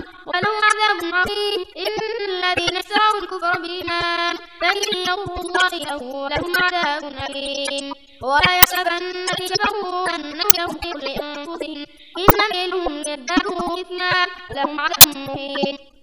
ولهم عذاب عظيم إن الذين اشتروا الكفر بالإيمان فإن الله لهم عذاب أليم ولا يحسبن الذين كفروا أنهم يغفرون لأنفسهم إنما هم يزدادون إثما لهم عذاب مهين